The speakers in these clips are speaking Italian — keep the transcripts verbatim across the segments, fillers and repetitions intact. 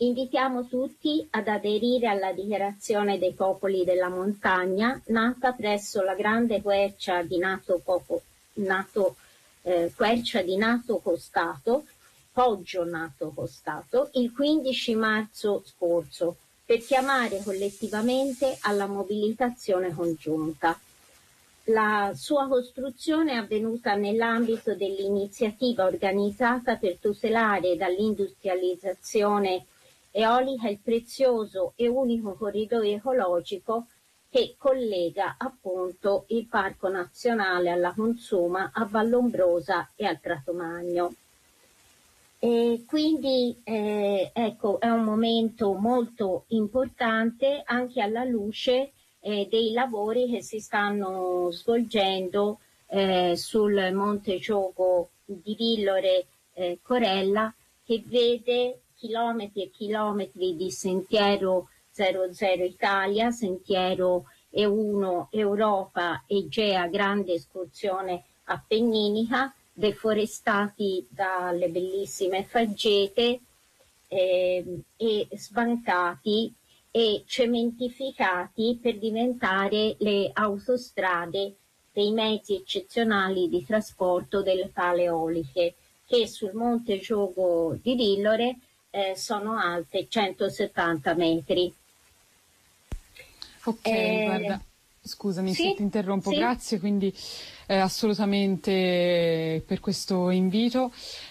Invitiamo tutti ad aderire alla Dichiarazione dei Popoli della Montagna, nata presso la grande quercia di Nato, Popo, Nato, eh, quercia di Nato Costato, Poggio Nato Costato, il quindici marzo scorso, per chiamare collettivamente alla mobilitazione congiunta. La sua costruzione è avvenuta nell'ambito dell'iniziativa organizzata per tutelare dall'industrializzazione eolica il prezioso e unico corridoio ecologico che collega appunto il Parco Nazionale alla Consuma, a Vallombrosa e al Prato Magno. E quindi eh, ecco, è un momento molto importante anche alla luce eh, dei lavori che si stanno svolgendo eh, sul Monte Giogo di Villore eh, Corella, che vede chilometri e chilometri di sentiero zero zero Italia, sentiero E uno Europa Egea grande escursione appenninica, deforestati dalle bellissime faggete eh, e sbancati e cementificati per diventare le autostrade dei mezzi eccezionali di trasporto delle pale eoliche, che sul Monte Giogo di Villore eh, sono alte centosettanta metri. Ok, Eh, guarda, scusami sì, se ti interrompo, sì. grazie, quindi eh, assolutamente per questo invito.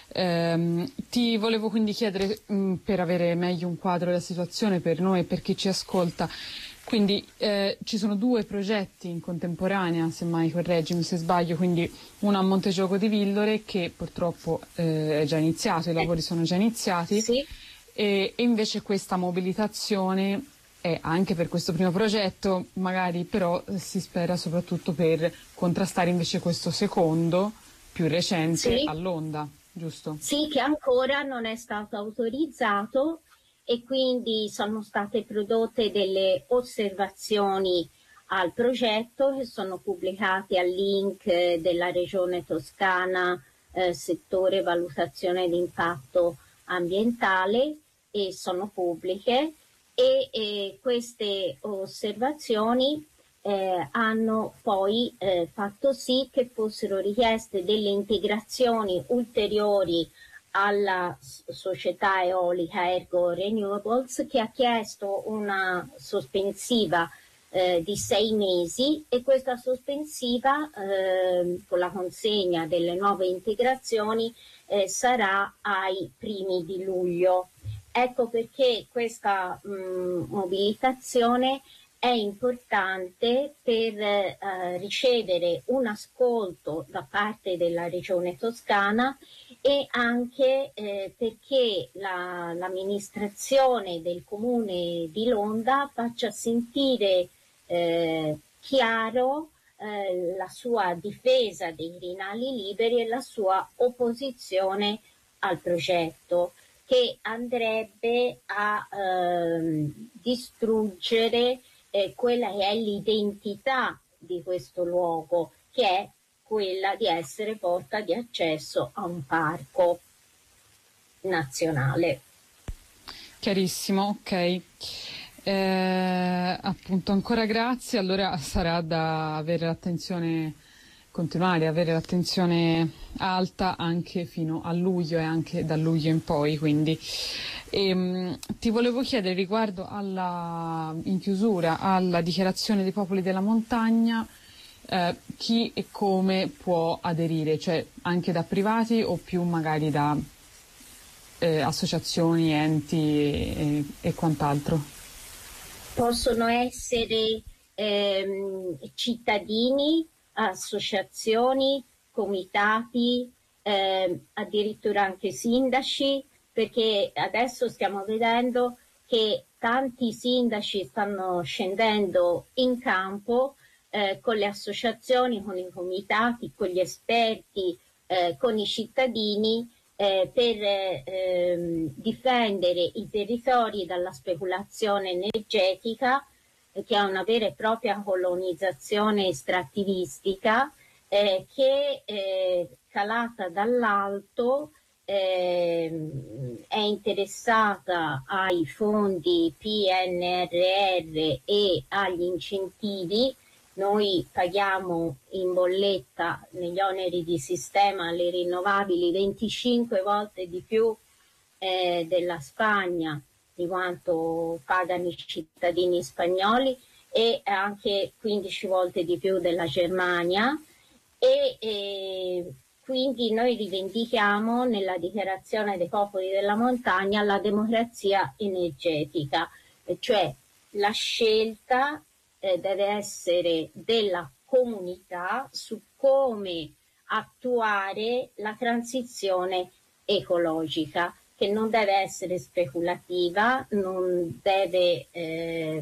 Ehm, ti volevo quindi chiedere, mh, per avere meglio un quadro della situazione per noi e per chi ci ascolta, quindi eh, ci sono due progetti in contemporanea, semmai correggimi se sbaglio, quindi uno a Montegioco di Villore che purtroppo eh, è già iniziato, i lavori sono già iniziati, Sì. e, e invece questa mobilitazione è anche per questo primo progetto, magari però si spera soprattutto per contrastare invece questo secondo, più recente, Sì. all'Onda, giusto? Sì, che ancora non è stato autorizzato e quindi sono state prodotte delle osservazioni al progetto che sono pubblicate al link eh, della Regione Toscana, eh, settore valutazione di impatto ambientale, e sono pubbliche, e eh, queste osservazioni eh, hanno poi eh, fatto sì che fossero richieste delle integrazioni ulteriori alla società eolica Ergo Renewables, che ha chiesto una sospensiva eh, di sei mesi, e questa sospensiva eh, con la consegna delle nuove integrazioni eh, sarà ai primi di luglio. Ecco perché questa mh, mobilitazione è importante per eh, ricevere un ascolto da parte della Regione Toscana, e anche eh, perché la, l'amministrazione del comune di Londra faccia sentire eh, chiaro eh, la sua difesa dei rinali liberi e la sua opposizione al progetto, che andrebbe a ehm, distruggere eh, quella che è l'identità di questo luogo, che è quella di essere porta di accesso a un parco nazionale. Chiarissimo, ok. Eh, appunto, ancora grazie. Allora sarà da avere l'attenzione, continuare a avere l'attenzione alta anche fino a luglio e anche da luglio in poi. Quindi ehm, ti volevo chiedere riguardo alla, in chiusura, alla dichiarazione dei popoli della montagna, eh, chi e come può aderire, cioè anche da privati o più magari da eh, associazioni, enti e, e quant'altro? Possono essere ehm, cittadini, associazioni, comitati, ehm, addirittura anche sindaci, perché adesso stiamo vedendo che tanti sindaci stanno scendendo in campo eh, con le associazioni, con i comitati, con gli esperti, eh, con i cittadini, Eh, per ehm, difendere i territori dalla speculazione energetica, eh, che è una vera e propria colonizzazione estrattivistica, eh, che eh, calata dall'alto ehm, è interessata ai fondi P N R R e agli incentivi. Noi paghiamo in bolletta negli oneri di sistema alle rinnovabili venticinque volte di più eh, della Spagna, di quanto pagano i cittadini spagnoli, e anche quindici volte di più della Germania, e eh, quindi noi rivendichiamo nella dichiarazione dei popoli della montagna la democrazia energetica, cioè la scelta eh, deve essere della comunità su come attuare la transizione ecologica, che non deve essere speculativa, non deve eh,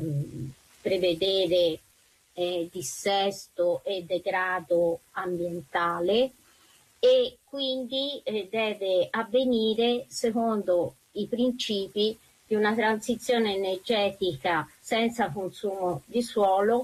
prevedere eh, dissesto e degrado ambientale, e quindi eh, deve avvenire secondo i principi di una transizione energetica senza consumo di suolo,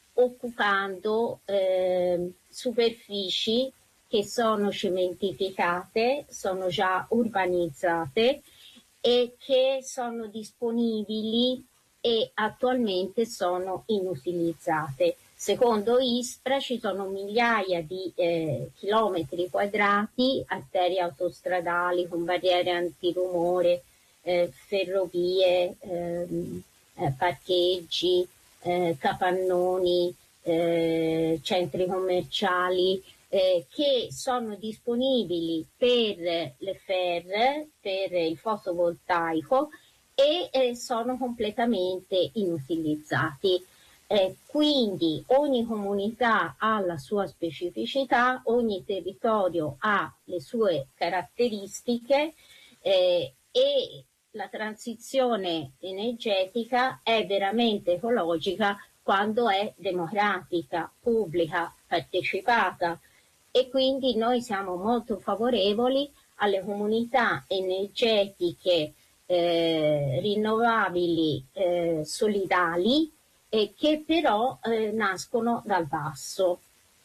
occupando eh, superfici che sono cementificate, sono già urbanizzate e che sono disponibili e attualmente sono inutilizzate. Secondo ISPRA ci sono migliaia di eh, chilometri quadrati, arterie autostradali con barriere antirumore, eh, ferrovie, ehm, eh, parcheggi, eh, capannoni, eh, centri commerciali, eh, che sono disponibili per le F E R, per il fotovoltaico, e eh, sono completamente inutilizzati. Eh, quindi ogni comunità ha la sua specificità, ogni territorio ha le sue caratteristiche eh, e la transizione energetica è veramente ecologica quando è democratica, pubblica, partecipata, e quindi noi siamo molto favorevoli alle comunità energetiche eh, rinnovabili eh, solidali, eh, che però eh, nascono dal basso,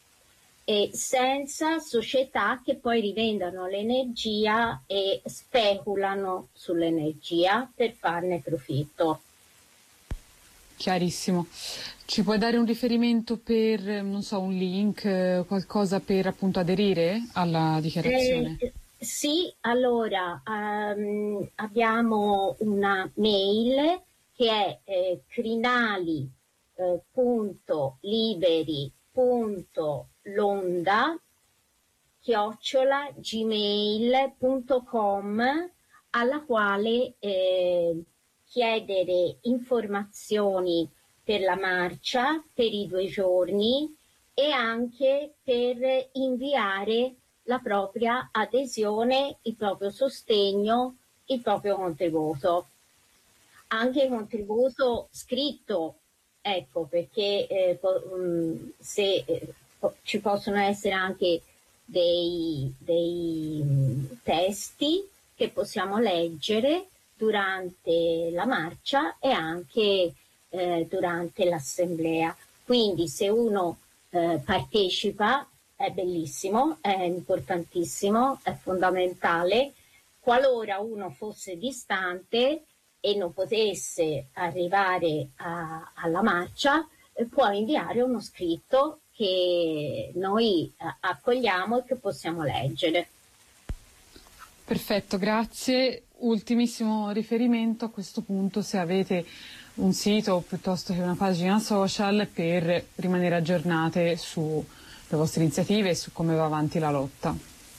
e senza società che poi rivendano l'energia e speculano sull'energia per farne profitto. Chiarissimo. Ci puoi dare un riferimento per, non so, un link, qualcosa per appunto aderire alla dichiarazione? Eh, sì, allora um, abbiamo una mail che è eh, crinali punto liberi punto londa chiocciola gmail punto com, alla quale eh, chiedere informazioni per la marcia, per i due giorni, e anche per inviare la propria adesione, il proprio sostegno, il proprio contributo. Anche il contributo scritto, ecco, perché eh, po- mh, se eh, po- ci possono essere anche dei, dei mh, testi che possiamo leggere durante la marcia e anche eh, durante l'assemblea. Quindi se uno eh, partecipa è bellissimo, è importantissimo, è fondamentale. Qualora uno fosse distante e non potesse arrivare a, alla marcia, eh, può inviare uno scritto che noi eh, accogliamo e che possiamo leggere. Perfetto, grazie. Ultimissimo riferimento a questo punto, se avete un sito piuttosto che una pagina social per rimanere aggiornate sulle vostre iniziative e su come va avanti la lotta.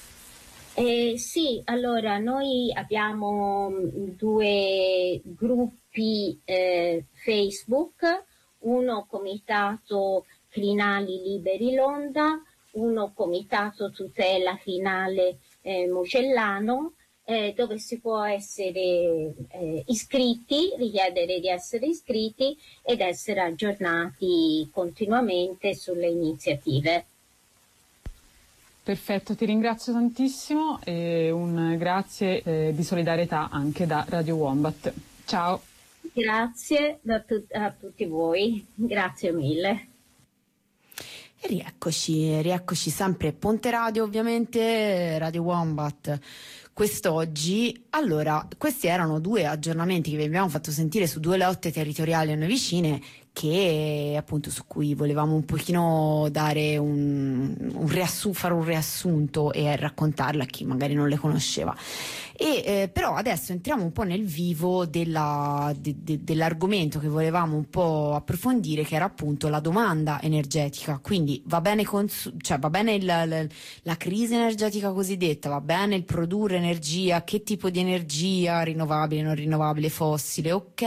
Eh, sì, allora noi abbiamo due gruppi eh, Facebook, uno Comitato Crinali Liberi Londa, uno Comitato Tutela Crinale eh, Mugellano, eh, dove si può essere eh, iscritti, richiedere di essere iscritti ed essere aggiornati continuamente sulle iniziative. Perfetto, ti ringrazio tantissimo e un grazie eh, di solidarietà anche da Radio Wombat. Ciao. Grazie da tu- a tutti voi, grazie mille. E rieccoci, rieccoci sempre Ponte Radio, ovviamente, Radio Wombat. quest'oggi. Allora, questi erano due aggiornamenti che vi abbiamo fatto sentire su due lotte territoriali a noi vicine, che appunto su cui volevamo un pochino dare un, un riassu- fare un riassunto e raccontarla a chi magari non le conosceva. E eh, però adesso entriamo un po' nel vivo della, de, de, dell'argomento che volevamo un po' approfondire, che era appunto la domanda energetica. Quindi va bene, cons- cioè va bene il, la, la crisi energetica cosiddetta, va bene il produrre energia, che tipo di energia, rinnovabile, non rinnovabile, fossile, ok,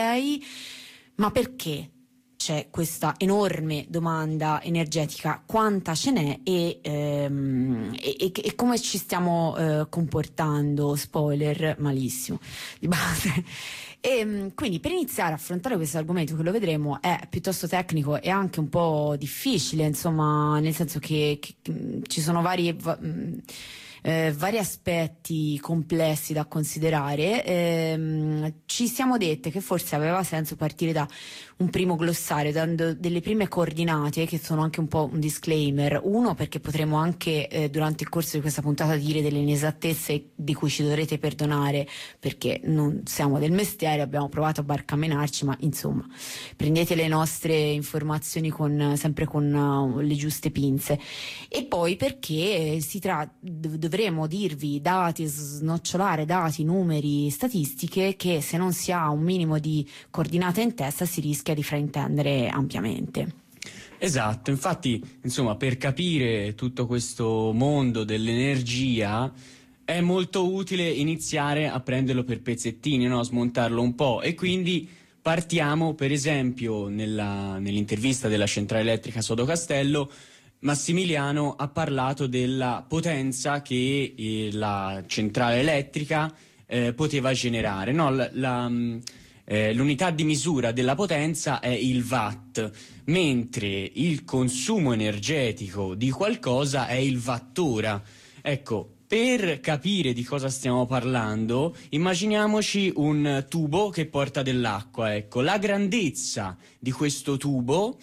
ma perché c'è questa enorme domanda energetica, quanta ce n'è e, ehm, e, e come ci stiamo eh, comportando? Spoiler, malissimo di base. E quindi per iniziare a affrontare questo argomento, che lo vedremo è piuttosto tecnico e anche un po' difficile, insomma, nel senso che, che, che ci sono vari va, Eh, vari aspetti complessi da considerare, ehm, ci siamo dette che forse aveva senso partire da un primo glossario, dando delle prime coordinate che sono anche un po' un disclaimer. Uno, perché potremo anche eh, durante il corso di questa puntata dire delle inesattezze di cui ci dovrete perdonare, perché non siamo del mestiere, abbiamo provato a barcamenarci, ma insomma prendete le nostre informazioni con, sempre con uh, le giuste pinze. E poi perché si tratta, dovremo dirvi dati, snocciolare dati, numeri, statistiche che se non si ha un minimo di coordinata in testa si rischia di fraintendere ampiamente. Esatto, infatti, insomma, per capire tutto questo mondo dell'energia è molto utile iniziare a prenderlo per pezzettini, no? Smontarlo un po', e quindi partiamo, per esempio, nella, nell'intervista della centrale elettrica Sodo Castello, Massimiliano ha parlato della potenza che eh, la centrale elettrica eh, poteva generare, no? La, la, eh, l'unità di misura della potenza è il watt, mentre il consumo energetico di qualcosa è il wattora. Ecco, per capire di cosa stiamo parlando, immaginiamoci un tubo che porta dell'acqua. Ecco, la grandezza di questo tubo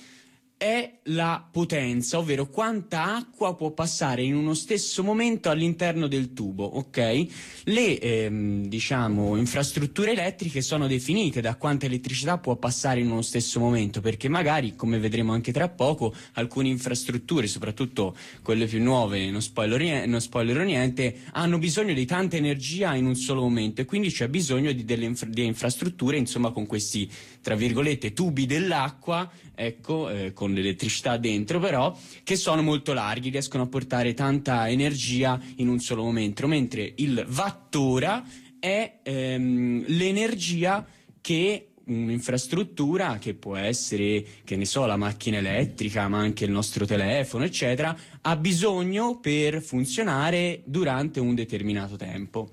è la potenza, ovvero quanta acqua può passare in uno stesso momento all'interno del tubo, ok? Le ehm, diciamo infrastrutture elettriche sono definite da quanta elettricità può passare in uno stesso momento, perché magari, come vedremo anche tra poco, alcune infrastrutture, soprattutto quelle più nuove, non spoiler, non spoilerò niente, hanno bisogno di tanta energia in un solo momento, e quindi c'è bisogno di delle infra- di infrastrutture, insomma, con questi, tra virgolette, tubi dell'acqua, ecco, eh, con l'elettricità dentro, però, che sono molto larghi, riescono a portare tanta energia in un solo momento, mentre il wattora è ehm, l'energia che un'infrastruttura, che può essere, che ne so, la macchina elettrica, ma anche il nostro telefono, eccetera, ha bisogno per funzionare durante un determinato tempo.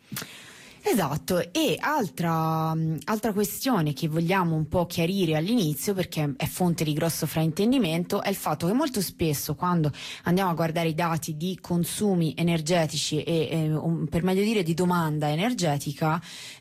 Esatto, e altra, altra questione che vogliamo un po' chiarire all'inizio, perché è fonte di grosso fraintendimento, è il fatto che molto spesso, quando andiamo a guardare i dati di consumi energetici e, e um, per meglio dire di domanda energetica,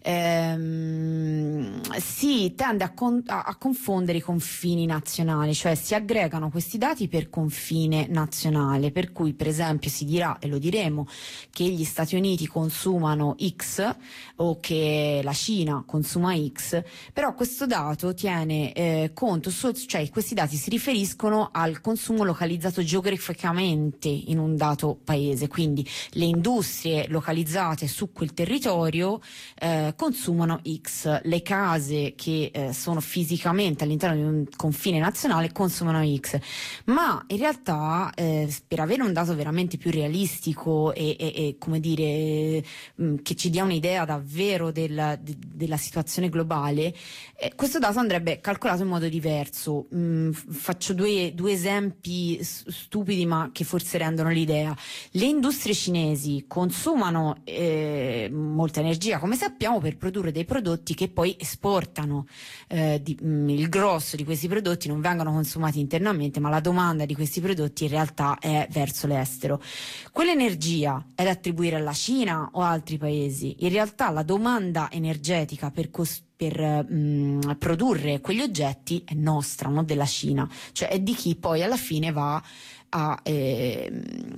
ehm, si tende a, con, a, a confondere i confini nazionali, cioè si aggregano questi dati per confine nazionale, per cui per esempio si dirà, e lo diremo, che gli Stati Uniti consumano X o che la Cina consuma X, però questo dato tiene eh, conto, so, cioè questi dati si riferiscono al consumo localizzato geograficamente in un dato paese, quindi le industrie localizzate su quel territorio eh, consumano X, le case che eh, sono fisicamente all'interno di un confine nazionale consumano X, ma in realtà eh, per avere un dato veramente più realistico e, e, e come dire mh, che ci dia un'idea davvero della, de, della situazione globale, eh, questo dato andrebbe calcolato in modo diverso. Mm, faccio due, due esempi stupidi ma che forse rendono l'idea. Le industrie cinesi consumano eh, molta energia, come sappiamo, per produrre dei prodotti che poi esportano. Eh, di, mm, il grosso di questi prodotti non vengono consumati internamente, ma la domanda di questi prodotti in realtà è verso l'estero. Quell'energia è da attribuire alla Cina o a altri paesi? In realtà la domanda energetica per costruire per mh, produrre quegli oggetti è nostra, non della Cina, cioè è di chi poi alla fine va a eh,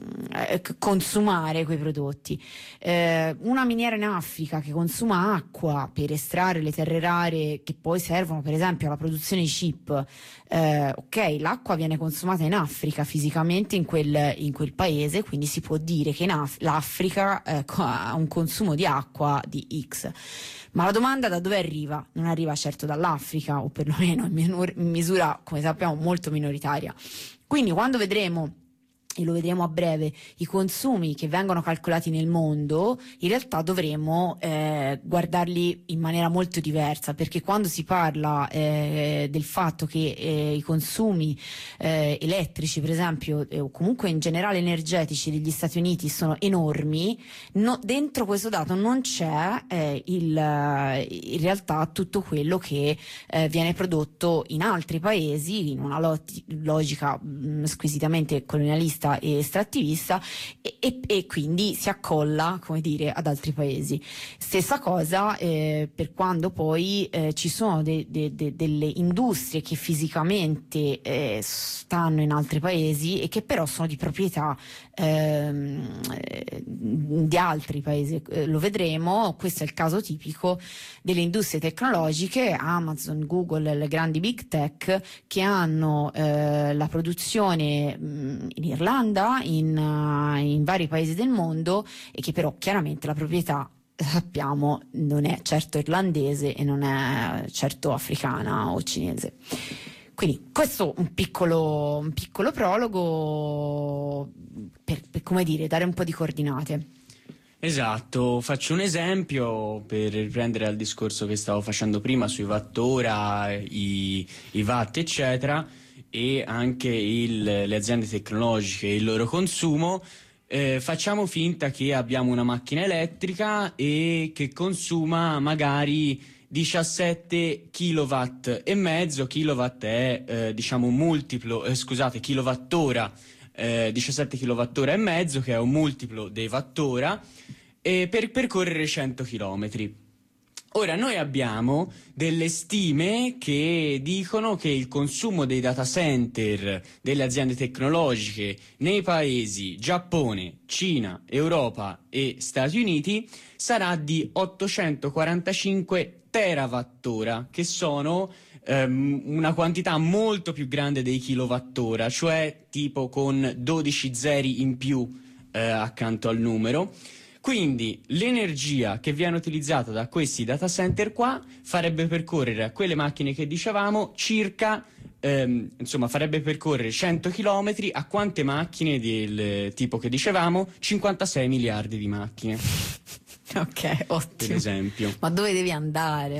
consumare quei prodotti. Eh, una miniera in Africa che consuma acqua per estrarre le terre rare che poi servono per esempio alla produzione di chip, eh, ok, l'acqua viene consumata in Africa fisicamente in quel, in quel paese, quindi si può dire che in Af- l'Africa eh, ha un consumo di acqua di X. Ma la domanda da dove arriva? Non arriva certo dall'Africa, o perlomeno in, minor- in misura, come sappiamo, molto minoritaria. Quindi quando vedremo, e lo vedremo a breve, i consumi che vengono calcolati nel mondo, in realtà dovremo eh, guardarli in maniera molto diversa, perché quando si parla eh, del fatto che eh, i consumi eh, elettrici, per esempio, eh, o comunque in generale energetici degli Stati Uniti sono enormi, no, dentro questo dato non c'è eh, il, in realtà tutto quello che eh, viene prodotto in altri paesi, in una loti- logica mh, squisitamente colonialista e estrattivista, e, e, e quindi si accolla, come dire, ad altri paesi. Stessa cosa eh, per quando poi eh, ci sono de, de, de, delle industrie che fisicamente eh, stanno in altri paesi e che però sono di proprietà ehm, di altri paesi. Eh, lo vedremo, questo è il caso tipico delle industrie tecnologiche, Amazon, Google, le grandi big tech che hanno eh, la produzione mh, in Irlanda, in, uh, in vari paesi del mondo, e che però chiaramente la proprietà, sappiamo, non è certo irlandese e non è certo africana o cinese. Quindi questo un piccolo, un piccolo prologo per, per, come dire, dare un po' di coordinate. Esatto, faccio un esempio per riprendere al discorso che stavo facendo prima sui wattora, i, i watt eccetera, e anche il, le aziende tecnologiche e il loro consumo. Eh, facciamo finta che abbiamo una macchina elettrica e che consuma magari diciassette kilowatt e mezzo. Kilowatt è eh, diciamo un multiplo, eh, scusate, kilowattora, eh, diciassette kilowattora e mezzo, che è un multiplo dei wattora, eh, per percorrere cento chilometri. Ora, noi abbiamo delle stime che dicono che il consumo dei data center delle aziende tecnologiche nei paesi Giappone, Cina, Europa e Stati Uniti sarà di ottocentoquarantacinque terawattora, che sono um, una quantità molto più grande dei kilowattora, cioè tipo con dodici zeri in più eh, accanto al numero. Quindi l'energia che viene utilizzata da questi data center qua farebbe percorrere a quelle macchine che dicevamo circa, ehm, insomma farebbe percorrere cento chilometri a quante macchine del tipo che dicevamo? cinquantasei miliardi di macchine. Ok, ottimo. Per esempio. Ma dove devi andare?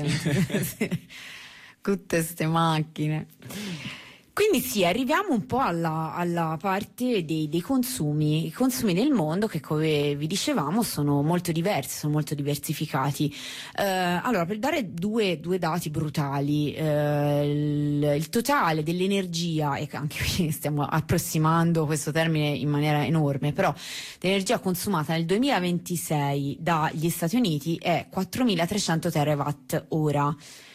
Tutte ste macchine. Quindi sì, arriviamo un po' alla, alla parte dei, dei consumi, i consumi nel mondo che, come vi dicevamo, sono molto diversi, sono molto diversificati. Eh, allora, per dare due, due dati brutali, eh, il, il totale dell'energia, e anche qui stiamo approssimando questo termine in maniera enorme, però l'energia consumata nel duemilaventisei dagli Stati Uniti è quattromilatrecento terawatt ora.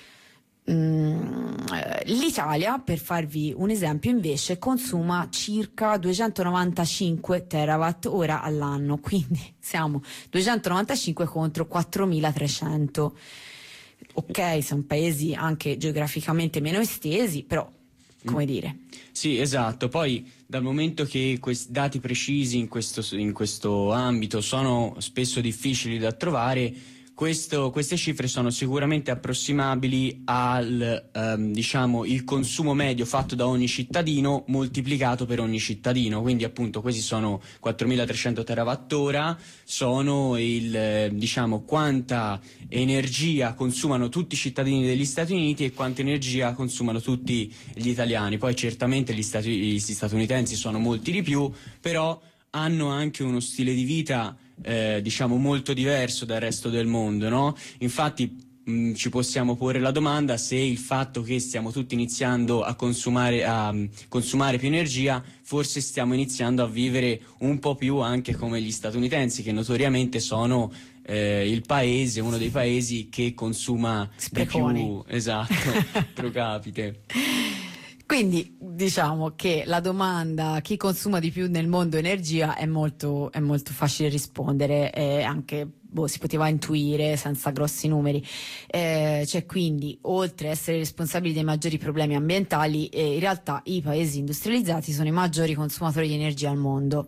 L'Italia, per farvi un esempio, invece consuma circa duecentonovantacinque terawatt ora all'anno, quindi siamo duecentonovantacinque contro quattromilatrecento. Ok, sono paesi anche geograficamente meno estesi, però come dire. Sì, esatto. Poi dal momento che questi dati precisi in questo, in questo ambito sono spesso difficili da trovare, Questo, queste cifre sono sicuramente approssimabili al ehm, diciamo il consumo medio fatto da ogni cittadino moltiplicato per ogni cittadino, quindi appunto questi sono quattromilatrecento terawattora, sono il eh, diciamo quanta energia consumano tutti i cittadini degli Stati Uniti e quanta energia consumano tutti gli italiani. Poi certamente gli, stati, gli statunitensi sono molti di più, però hanno anche uno stile di vita Eh, diciamo molto diverso dal resto del mondo, no? Infatti mh, ci possiamo porre la domanda se il fatto che stiamo tutti iniziando a consumare, a um, consumare più energia, forse stiamo iniziando a vivere un po' più anche come gli statunitensi, che notoriamente sono eh, il paese, uno dei paesi che consuma Spreconi. di più, esatto, pro capite. Quindi diciamo che la domanda chi consuma di più nel mondo energia è molto, è molto facile rispondere, e anche boh, si poteva intuire senza grossi numeri. Eh, cioè quindi, oltre a essere responsabili dei maggiori problemi ambientali, eh, in realtà i paesi industrializzati sono i maggiori consumatori di energia al mondo,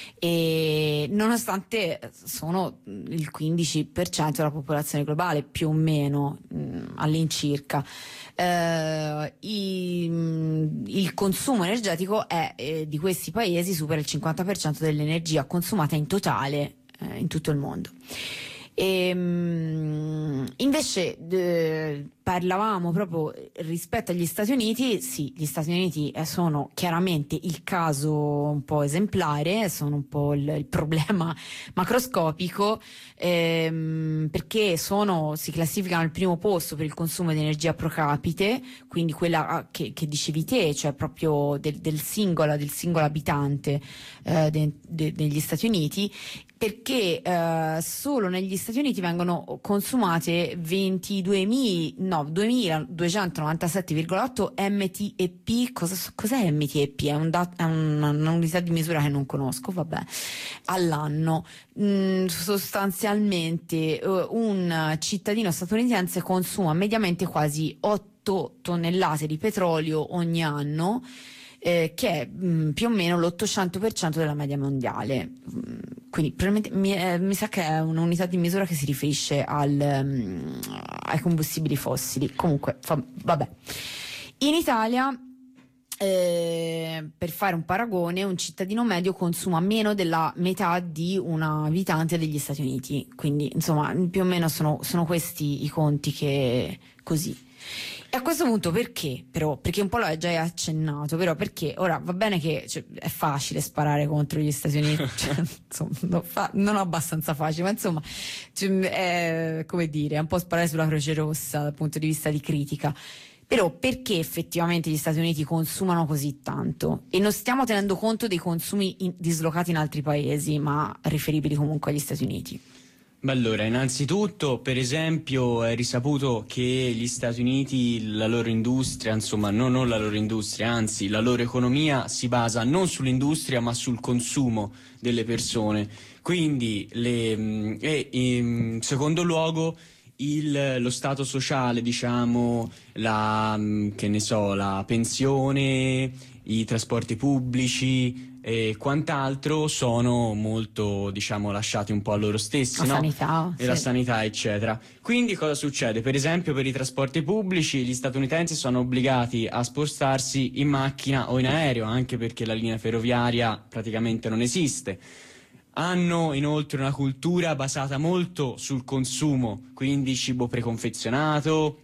e nonostante sono il quindici per cento della popolazione globale, più o meno mh, all'incirca. Uh, i, il consumo energetico è, eh, di questi paesi supera il cinquanta per cento dell'energia consumata in totale eh, in tutto il mondo. E, um, invece eh, parlavamo proprio rispetto agli Stati Uniti. Sì, gli Stati Uniti eh, sono chiaramente il caso un po' esemplare, sono un po' il, il problema macroscopico, ehm, perché sono, si classificano al primo posto per il consumo di energia pro capite, quindi quella che, che dicevi te, cioè proprio del, del singolo, del singolo abitante eh, de, de, degli Stati Uniti, perché eh, solo negli Stati Uniti vengono consumate ventiduemila, no, duemiladuecentonovantasette virgola otto M T E P. Cosa, cos'è M T E P? È, un dat- è una, un'unità di misura che non conosco, vabbè, all'anno. Mm, sostanzialmente uh, un cittadino statunitense consuma mediamente quasi otto tonnellate di petrolio ogni anno, Eh, che è mh, più o meno l'ottocento per cento della media mondiale. Mm, quindi probabilmente mi, eh, mi sa che è un'unità di misura che si riferisce al, um, ai combustibili fossili. Comunque, fa, vabbè. In Italia, eh, per fare un paragone, un cittadino medio consuma meno della metà di un abitante degli Stati Uniti. Quindi, insomma, più o meno sono, sono questi i conti che così. E a questo punto perché? Però, perché un po' l'ho già accennato, però perché ora va bene che cioè, è facile sparare contro gli Stati Uniti, cioè, insomma, non, fa, non abbastanza facile, ma insomma, cioè, è come dire, è un po' sparare sulla Croce Rossa dal punto di vista di critica. Però perché effettivamente gli Stati Uniti consumano così tanto? E non stiamo tenendo conto dei consumi in, dislocati in altri paesi, ma riferibili comunque agli Stati Uniti. Beh, allora, innanzitutto, per esempio, è risaputo che gli Stati Uniti, la loro industria, insomma, no, non la loro industria, anzi, la loro economia si basa non sull'industria ma sul consumo delle persone. Quindi, le, e in secondo luogo, il, lo stato sociale, diciamo, la, che ne so, la pensione, i trasporti pubblici e quant'altro sono molto, diciamo, lasciati un po' a loro stessi, la no? sanità, e sì. la sanità, eccetera. Quindi cosa succede? Per esempio, per i trasporti pubblici gli statunitensi sono obbligati a spostarsi in macchina o in aereo, anche perché la linea ferroviaria praticamente non esiste. Hanno inoltre una cultura basata molto sul consumo, quindi cibo preconfezionato,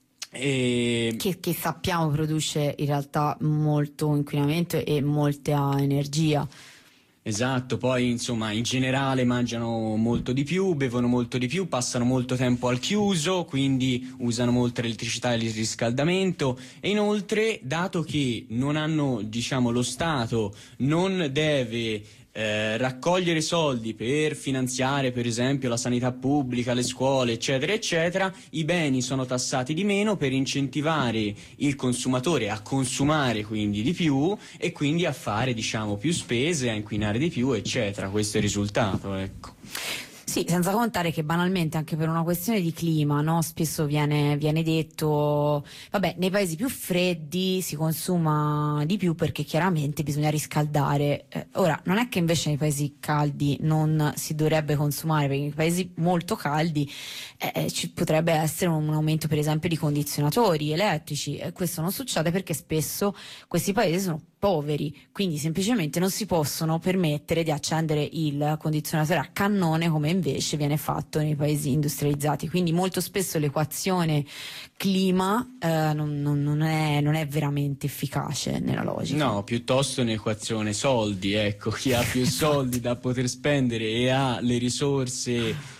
e... Che, che sappiamo produce in realtà molto inquinamento e molta energia. Esatto, poi insomma in generale mangiano molto di più, bevono molto di più, passano molto tempo al chiuso, quindi usano molta elettricità e il riscaldamento, e inoltre, dato che non hanno, diciamo, lo Stato non deve Eh, raccogliere soldi per finanziare per esempio la sanità pubblica, le scuole, eccetera eccetera, i beni sono tassati di meno per incentivare il consumatore a consumare quindi di più e quindi a fare, diciamo, più spese, a inquinare di più, eccetera. Questo è il risultato, ecco. Sì, senza contare che banalmente anche per una questione di clima, no? Spesso viene, viene detto, vabbè, nei paesi più freddi si consuma di più perché chiaramente bisogna riscaldare. Eh, ora, non è che invece nei paesi caldi non si dovrebbe consumare, perché nei paesi molto caldi eh, ci potrebbe essere un aumento per esempio di condizionatori elettrici, e questo non succede perché spesso questi paesi sono poveri, quindi semplicemente non si possono permettere di accendere il condizionatore a cannone come invece viene fatto nei paesi industrializzati. Quindi molto spesso l'equazione clima eh, non, non, non, è, non è veramente efficace nella logica. No, piuttosto un'equazione soldi, ecco, chi ha più soldi da poter spendere e ha le risorse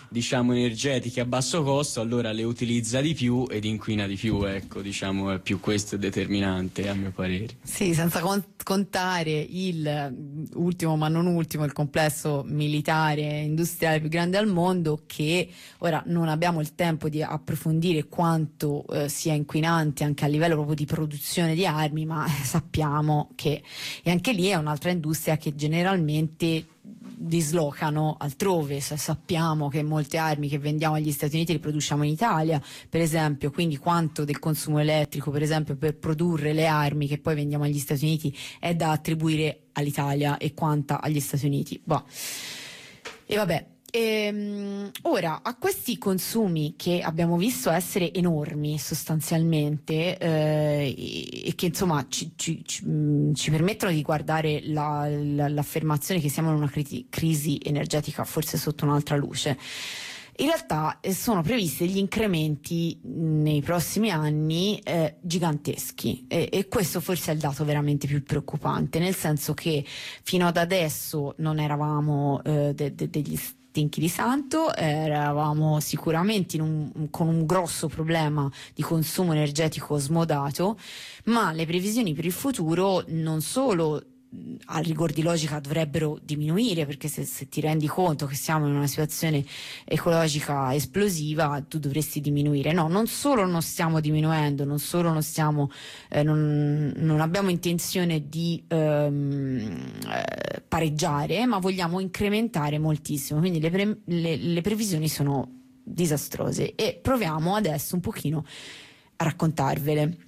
diciamo energetiche a basso costo, allora le utilizza di più ed inquina di più, ecco, diciamo è più questo determinante a mio parere. Sì, senza contare il ultimo ma non ultimo, il complesso militare e industriale più grande al mondo, che ora non abbiamo il tempo di approfondire quanto eh, sia inquinante anche a livello proprio di produzione di armi, ma eh, sappiamo che, e anche lì è un'altra industria che generalmente dislocano altrove. Sappiamo che molte armi che vendiamo agli Stati Uniti le produciamo in Italia, per esempio, quindi quanto del consumo elettrico, per esempio, per produrre le armi che poi vendiamo agli Stati Uniti è da attribuire all'Italia e quanta agli Stati Uniti. Boh. E vabbè. Ehm, ora, a questi consumi che abbiamo visto essere enormi sostanzialmente eh, e che insomma ci, ci, ci, ci permettono di guardare la, la, l'affermazione che siamo in una crisi, crisi energetica forse sotto un'altra luce, in realtà eh, sono previsti degli incrementi nei prossimi anni eh, giganteschi e, e questo forse è il dato veramente più preoccupante, nel senso che fino ad adesso non eravamo eh, de, de, degli stinchi di santo, eravamo sicuramente in un, con un grosso problema di consumo energetico smodato, ma le previsioni per il futuro non solo a rigor di logica dovrebbero diminuire, perché se, se ti rendi conto che siamo in una situazione ecologica esplosiva tu dovresti diminuire. No, non solo non stiamo diminuendo, non solo non stiamo eh, non, non abbiamo intenzione di ehm, eh, pareggiare, ma vogliamo incrementare moltissimo, quindi le, pre- le, le previsioni sono disastrose e proviamo adesso un pochino a raccontarvele.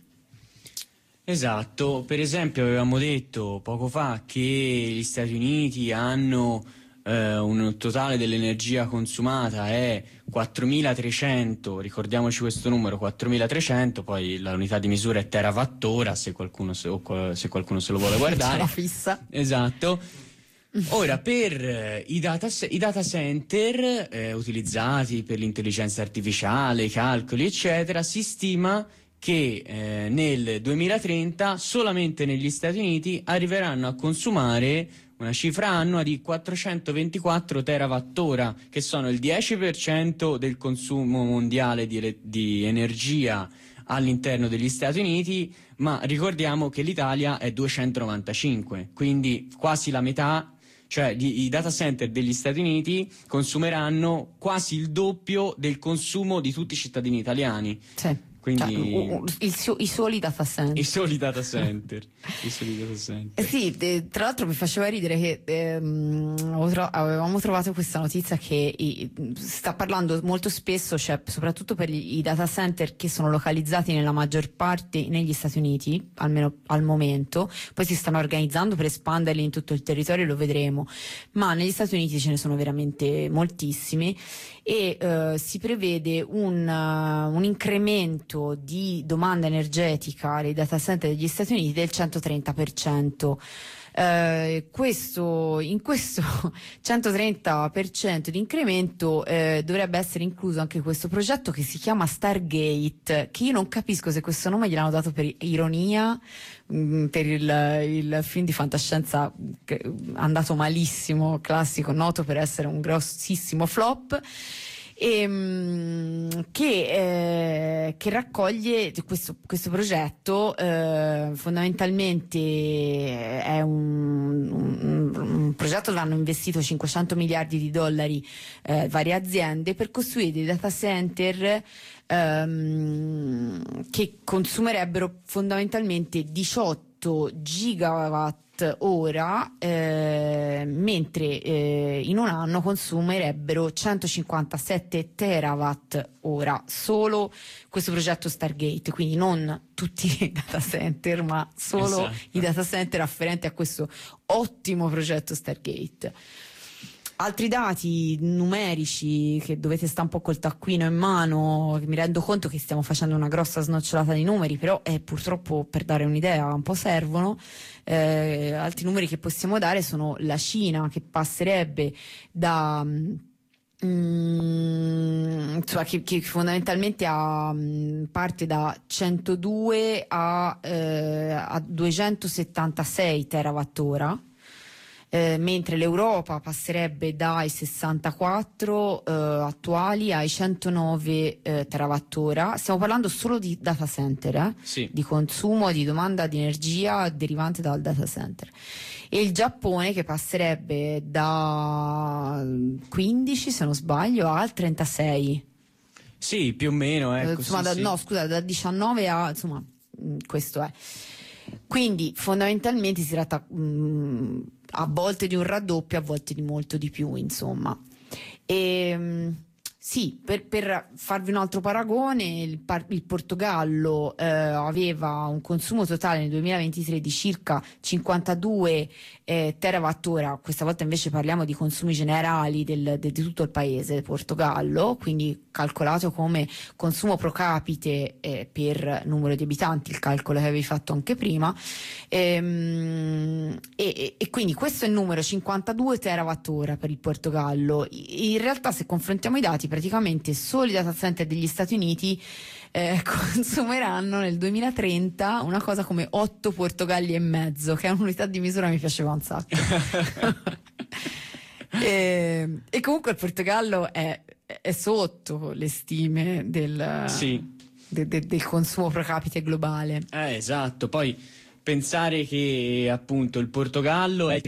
Esatto, per esempio avevamo detto poco fa che gli Stati Uniti hanno eh, un totale dell'energia consumata è quattromilatrecento, ricordiamoci questo numero, quattromilatrecento, poi l'unità di misura è terawattora, se qualcuno se, o, se qualcuno se lo vuole guardare. Ce la fissa. Esatto. Ora, per eh, i, data, i data center eh, utilizzati per l'intelligenza artificiale, i calcoli, eccetera, si stima che eh, nel duemilatrenta solamente negli Stati Uniti arriveranno a consumare una cifra annua di quattrocentoventiquattro terawattora, che sono il dieci per cento del consumo mondiale di, di energia all'interno degli Stati Uniti, ma ricordiamo che l'Italia è duecentonovantacinque, quindi quasi la metà, cioè gli, i data center degli Stati Uniti consumeranno quasi il doppio del consumo di tutti i cittadini italiani. Sì. Quindi cioè, il, il, i soli data center i soli data center i soli data center eh sì, eh, tra l'altro mi faceva ridere che ehm, avevamo trovato questa notizia che i, sta parlando molto spesso, cioè soprattutto per gli, i data center che sono localizzati nella maggior parte negli Stati Uniti, almeno al momento, poi si stanno organizzando per espanderli in tutto il territorio, lo vedremo, ma negli Stati Uniti ce ne sono veramente moltissimi e uh, si prevede un, uh, un incremento di domanda energetica dei data center degli Stati Uniti del centotrenta per cento. Uh, questo, in questo centotrenta per cento di incremento uh, dovrebbe essere incluso anche questo progetto che si chiama Stargate, che io non capisco se questo nome gliel'hanno dato per ironia, mh, per il, il film di fantascienza che è andato malissimo, classico, noto per essere un grossissimo flop. E, che, eh, che raccoglie questo, questo progetto eh, fondamentalmente è un, un, un progetto dove hanno investito cinquecento miliardi di dollari eh, varie aziende per costruire dei data center ehm, che consumerebbero fondamentalmente diciotto gigawatt ora, eh, mentre eh, in un anno consumerebbero centocinquantasette terawatt ora, solo questo progetto Stargate, quindi non tutti i data center, ma solo esatto. i data center afferenti a questo ottimo progetto Stargate. Altri dati numerici che dovete stare un po' col taccuino in mano, che mi rendo conto che stiamo facendo una grossa snocciolata di numeri, però eh, purtroppo per dare un'idea un po' servono. Eh, altri numeri che possiamo dare sono la Cina, che passerebbe da mm, insomma, che, che fondamentalmente ha, parte da centodue a, eh, a duecentosettantasei terawattora. eh, mentre l'Europa passerebbe dai sessantaquattro eh, attuali ai centonove eh, terawattora. Stiamo parlando solo di data center, eh? Sì. Di consumo, di domanda di energia derivante dal data center. E il Giappone che passerebbe da quindici, se non sbaglio, al trentasei. Sì, più o meno, ecco. Insomma, sì, da, sì. no, scusa, da diciannove a, insomma, questo è. Quindi fondamentalmente si tratta mh, a volte di un raddoppio, a volte di molto di più, insomma. E, mh, sì, per, per farvi un altro paragone, il, par- il Portogallo eh, aveva un consumo totale nel duemilaventitré di circa cinquantadue eh, terawattora. Questa volta invece parliamo di consumi generali del, de, di tutto il paese del Portogallo, quindi calcolato come consumo pro capite eh, per numero di abitanti, il calcolo che avevi fatto anche prima. Ehm, e, e quindi questo è il numero, cinquantadue terawattora per il Portogallo. In realtà, se confrontiamo i dati, praticamente solo i data center degli Stati Uniti eh, consumeranno nel duemilatrenta una cosa come otto Portogalli e mezzo, che è un'unità di misura che mi piaceva un sacco. e, e comunque il Portogallo è, è sotto le stime del, Sì. de, de, del consumo pro capite globale. Eh, esatto, poi pensare che appunto il Portogallo è